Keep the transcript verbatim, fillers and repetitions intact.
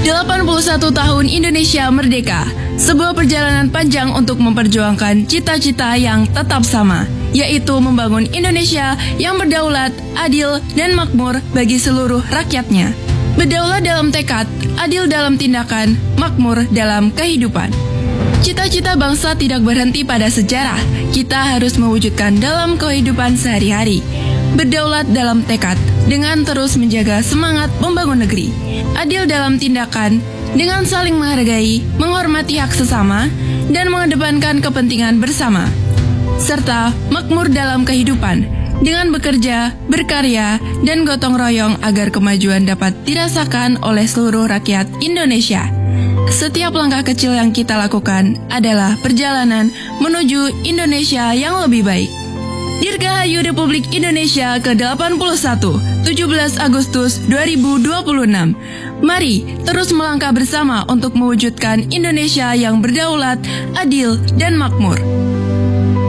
delapan puluh satu tahun Indonesia merdeka, sebuah perjalanan panjang untuk memperjuangkan cita-cita yang tetap sama, yaitu membangun Indonesia yang berdaulat, adil, dan makmur bagi seluruh rakyatnya. Berdaulat dalam tekad, adil dalam tindakan, makmur dalam kehidupan. Cita-cita bangsa tidak berhenti pada sejarah, kita harus mewujudkan dalam kehidupan sehari-hari. Berdaulat dalam tekad, dengan terus menjaga semangat membangun negeri. Adil dalam tindakan, dengan saling menghargai, menghormati hak sesama, dan mengedepankan kepentingan bersama. Serta makmur dalam kehidupan, dengan bekerja, berkarya, dan gotong royong agar kemajuan dapat dirasakan oleh seluruh rakyat Indonesia. Setiap langkah kecil yang kita lakukan adalah perjalanan menuju Indonesia yang lebih baik. Dirgahayu Republik Indonesia ke delapan puluh satu, tujuh belas Agustus dua ribu dua puluh enam. Mari terus melangkah bersama untuk mewujudkan Indonesia yang berdaulat, adil, dan makmur.